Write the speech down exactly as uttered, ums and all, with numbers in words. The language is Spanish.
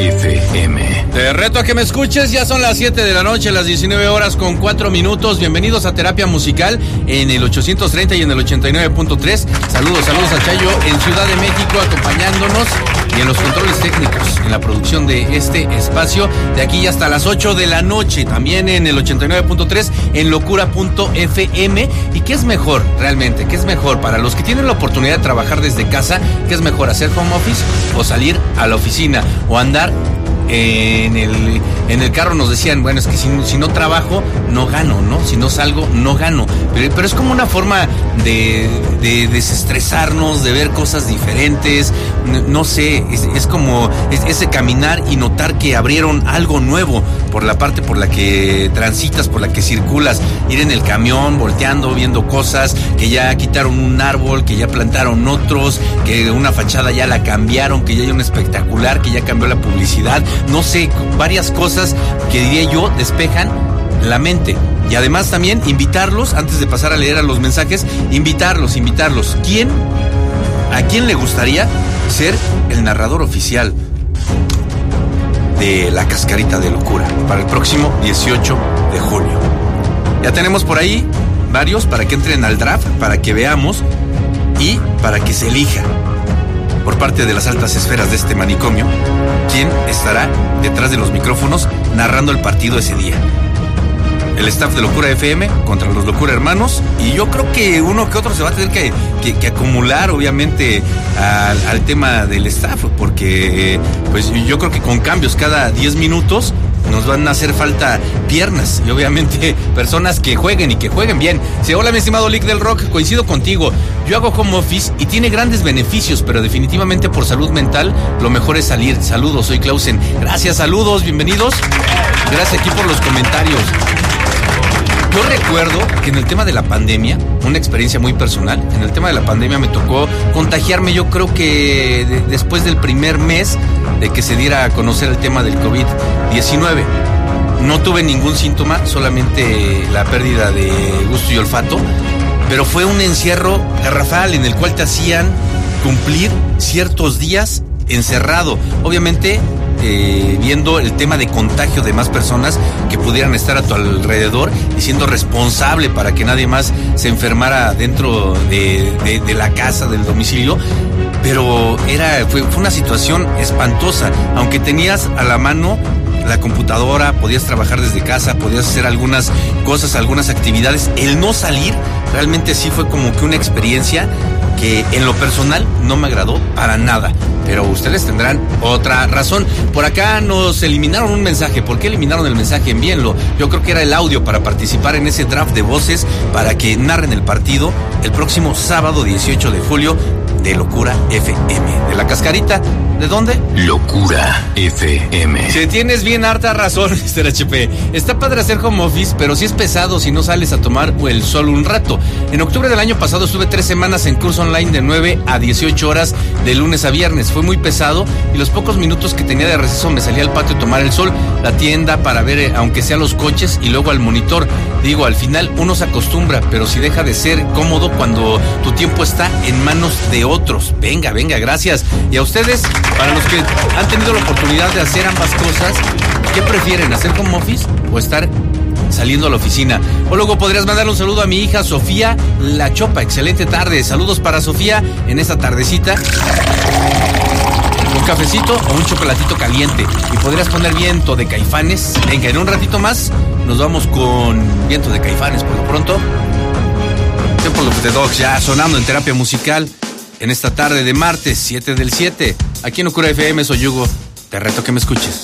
F M. Te reto a que me escuches, ya son las siete de la noche, las diecinueve horas con cuatro minutos. Bienvenidos a Terapia Musical en el ochocientos treinta y en el ochenta y nueve punto tres. Saludos, saludos a Chayo en Ciudad de México acompañándonos y en los controles técnicos, en la producción de este espacio, de aquí y hasta las ocho de la noche, también en el ochenta y nueve punto tres, en locura punto f m. ¿Y qué es mejor realmente? ¿Qué es mejor para los que tienen la oportunidad de trabajar desde casa? ¿Qué es mejor, hacer home office o salir a la oficina o andar en el en el carro? Nos decían, bueno, es que si, si no trabajo, no gano, ¿no? Si no salgo, no gano. Pero, pero es como una forma de, de desestresarnos, de ver cosas diferentes. No, no sé, es, es como es, ese caminar y notar que abrieron algo nuevo por la parte por la que transitas, por la que circulas. Ir en el camión, volteando, viendo cosas, que ya quitaron un árbol, que ya plantaron otros, que una fachada ya la cambiaron, que ya hay un espectacular, que ya cambió la publicidad. No sé, varias cosas que diría yo despejan la mente. Y además también invitarlos, antes de pasar a leer a los mensajes, invitarlos, invitarlos. ¿Quién, a quién le gustaría ser el narrador oficial de La Cascarita de Locura para el próximo dieciocho de julio? Ya tenemos por ahí varios para que entren al draft, para que veamos y para que se elija por parte de las altas esferas de este manicomio quién estará detrás de los micrófonos narrando el partido ese día. El staff de Locura F M contra los Locura Hermanos, y yo creo que uno que otro se va a tener que, que, que acumular obviamente al, al tema del staff, porque pues yo creo que con cambios cada diez minutos nos van a hacer falta piernas y obviamente personas que jueguen y que jueguen bien. Sí, hola mi estimado Lick del Rock, coincido contigo. Yo hago home office y tiene grandes beneficios, pero definitivamente por salud mental lo mejor es salir. Saludos, soy Clausen. Gracias, saludos, bienvenidos. Gracias aquí por los comentarios. Yo recuerdo que en el tema de la pandemia, una experiencia muy personal, en el tema de la pandemia me tocó contagiarme, yo creo que de, después del primer mes de que se diera a conocer el tema del COVID diecinueve. No tuve ningún síntoma, solamente la pérdida de gusto y olfato, pero fue un encierro garrafal en el cual te hacían cumplir ciertos días encerrado. Obviamente, Eh, viendo el tema de contagio de más personas que pudieran estar a tu alrededor y siendo responsable para que nadie más se enfermara dentro de, de, de la casa, del domicilio. Pero era fue, fue una situación espantosa. Aunque tenías a la mano la computadora, podías trabajar desde casa, podías hacer algunas cosas, algunas actividades, el no salir realmente sí fue como que una experiencia que en lo personal no me agradó para nada. Pero ustedes tendrán otra razón. Por acá nos eliminaron un mensaje. ¿Por qué eliminaron el mensaje? Envíenlo. Yo creo que era el audio para participar en ese draft de voces para que narren el partido el próximo sábado dieciocho de julio de Locura F M. ¿De La Cascarita? ¿De dónde? Locura F M. Si tienes bien harta razón, mister H P. Está padre hacer home office, pero sí es pesado si no sales a tomar el sol un rato. En octubre del año pasado estuve tres semanas en curso online de nueve a dieciocho horas de lunes a viernes. Fue muy pesado y los pocos minutos que tenía de receso me salía al patio a tomar el sol, la tienda para ver, eh, aunque sea los coches, y luego al monitor. Digo, al final uno se acostumbra, pero si deja de ser cómodo cuando tu tiempo está en manos de otros. Venga, venga, gracias. Y a ustedes, para los que han tenido la oportunidad de hacer ambas cosas, ¿qué prefieren, hacer home office o estar saliendo a la oficina? O luego podrías mandar un saludo a mi hija Sofía La Chopa. Excelente tarde. Saludos para Sofía en esta tardecita. Un cafecito o un chocolatito caliente. Y podrías poner Viento de Caifanes. Venga, en un ratito más nos vamos con Viento de Caifanes por lo pronto. Temple of the Dogs ya sonando en Terapia Musical en esta tarde de martes siete del siete. Aquí en Locura F M, soy Hugo. Te reto que me escuches.